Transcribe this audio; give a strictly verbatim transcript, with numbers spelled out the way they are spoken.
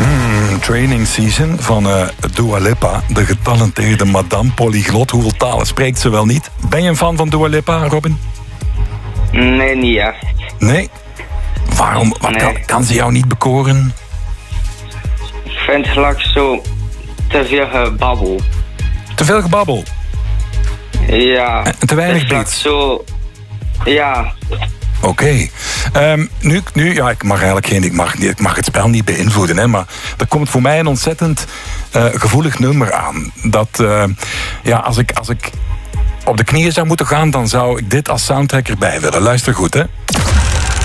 Hmm, training season van uh, Dua Lipa, de getalenteerde madame polyglot. Hoeveel talen spreekt ze wel niet? Ben je een fan van Dua Lipa, Robin? Nee, niet echt. Nee? Waarom? Wat Nee. kan, kan ze jou niet bekoren? Ik vind het gelijk zo te veel gebabbel. Te veel gebabbel. Ja. En te weinig het is beats. zo. Ja. Oké. Okay. Um, nu, nu, ja, ik mag eigenlijk geen, ik mag, ik mag het spel niet beïnvloeden, hè, maar er komt voor mij een ontzettend uh, gevoelig nummer aan. Dat, uh, ja, als ik, als ik op de knieën zou moeten gaan, dan zou ik dit als soundtrack erbij willen. Luister goed, hè.